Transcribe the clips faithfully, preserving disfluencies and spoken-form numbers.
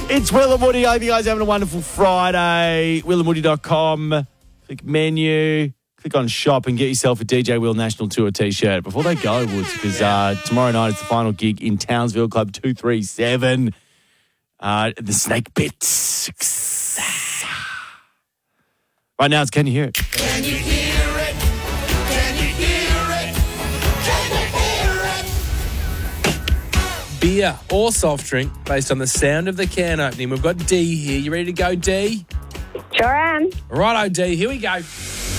It's Will and Woody. I hope you guys are having a wonderful Friday. will and woody dot com. Click menu. Click on shop and get yourself a D J Will National Tour T-shirt before they go, Woods, because uh, tomorrow night it's the final gig in Townsville Club two three seven. Uh, the Snake Bits. Right now it's Can You Hear It? Can you hear it? Can you hear it? Can you hear it? Beer or soft drink based on the sound of the can opening. We've got D here. You ready to go, D? Sure am. Righto, D. Here we go.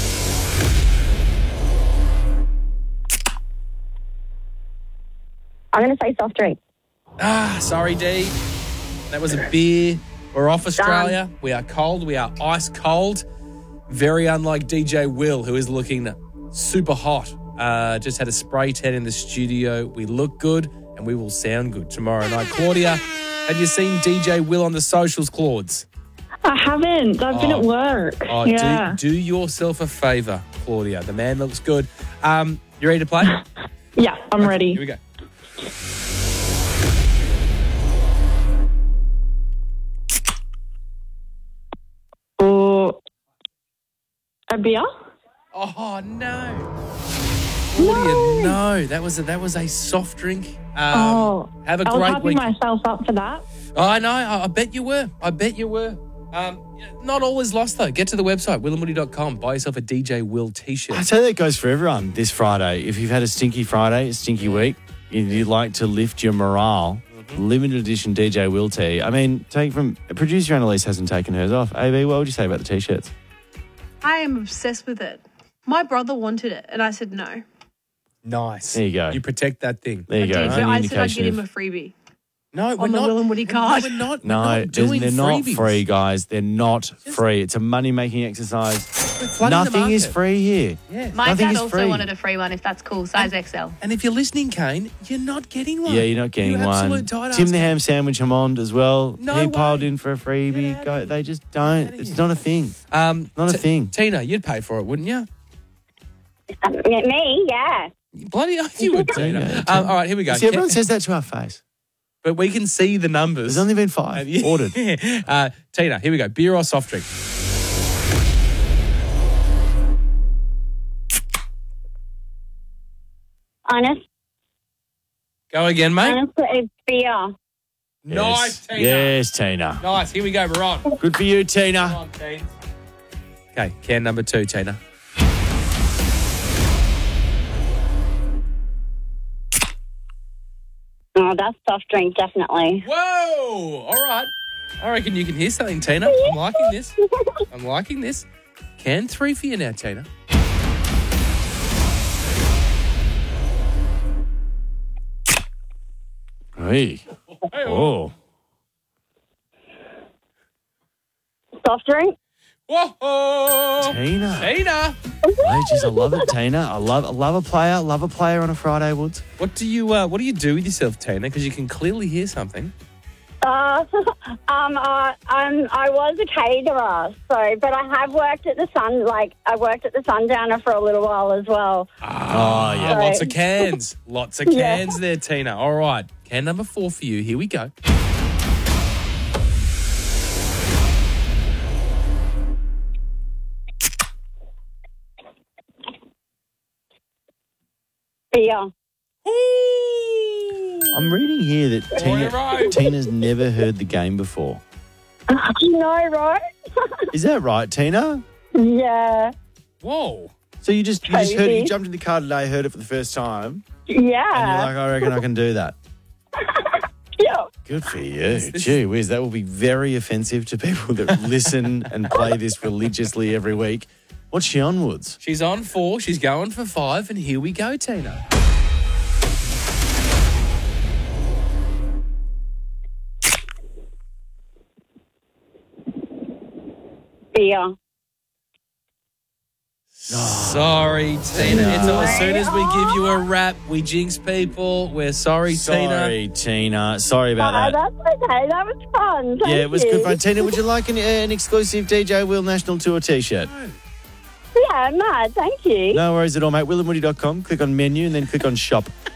I'm going to say soft drink. Ah, sorry, D. That was a beer. We're off Australia. We are cold. We are ice cold. Very unlike D J Will, who is looking super hot. Uh, just had a spray tan in the studio. We look good and we will sound good tomorrow night. Claudia, have you seen D J Will on the socials, Claudes? I haven't. I've been Oh. at work. Oh, yeah. do, do yourself a favour, Claudia. The man looks good. Um, you ready to play? Yeah, I'm ready. Here we go. Or a beer? Oh, no. Claudia, no. That was a, that was a soft drink. Um, oh, have a I was great hyping week. myself up for that. Oh, I know. I, I bet you were. I bet you were. Um, not all is lost, though. Get to the website, will and woody dot com. Buy yourself a D J Will T-shirt. I say that goes for everyone this Friday. If you've had a stinky Friday, a stinky week, and you'd like to lift your morale, limited edition D J Will tee. I mean, take from producer Annalise hasn't taken hers off. A B, what would you say about the T-shirts? I am obsessed with it. My brother wanted it, and I said no. Nice. There you go. You protect that thing. There you I go. did, It's so an I said I'd indication get him of- a freebie No, we're on the not. Will and Woody card. No, we're not. No, we're not there's- doing they're not freebies. free, guys. They're not free. It's a money-making exercise. We're flooding the Nothing is market. free here. Yeah. My Nothing dad is also free. wanted a free one, if that's cool, size X L. And if you're listening, Kane, you're not getting one. Yeah, you're not getting you one. absolute tight Tim ass. the Ham Sandwich Hammond as well. No he way. piled in for a freebie. Get Go, outta they just don't. outta It's here. not a thing. Um, Not a T- thing. Tina, you'd pay for it, wouldn't you? Um, yeah, me, yeah. Bloody hell, you would, Tina. Yeah, Um, all right, here we go. See, everyone Ca- says that to our face. but we can see the numbers. There's only been five Yeah. ordered. uh, Tina, here we go. Beer or soft drink? Honest, Go again, mate. honestly, beer. Nice, Yes. Tina. Yes, Tina. Nice. Here we go. We're on. Good for you, Come Tina. on, teens. Okay, can number two, Tina. Oh, that's soft drink, definitely. Whoa! All right. I reckon you can hear something, Tina. I'm liking this. I'm liking this. Can three for you now, Tina. Hey. Oh. Soft drink? Whoa! Tina. Tina! Hey, geez, I love it, Tina. I love, I love a player. Love a player on a Friday, Woods. What do you uh, What do you do with yourself, Tina? Because you can clearly hear something. Uh, um, uh, I'm, I was a caterer, so, but I have worked at the Sun, like, I worked at the Sundowner for a little while as well. Oh, yeah. Oh, lots of cans. Lots of Yeah. cans there, Tina. All right. Can number four for you. Here we go. Beer. I'm reading here that Tina, right. Tina's never heard the game before. No, right? Is that right, Tina? Yeah. Whoa. So you just you just heard Crazy. you jumped in the car today, heard it for the first time, Yeah. and you're like, I reckon I can do that. yeah. Good for you. Gee whiz, that will be very offensive to people that listen and play this religiously every week. What's she on, Woods? She's on four. She's going for five. And here we go, Tina. Beer. Sorry, Tina. It's as soon as we give you a rap, we jinx people. We're sorry, Tina. Sorry, Tina. Sorry about Oh, that. that's okay. That was fun. Thank Yeah, it was you. good fun. Tina, would you like an, uh, an exclusive D J Will National Tour T-shirt? Yeah, mad. Thank you. No worries at all, mate. will and woody dot com. Click on menu and then click on shop.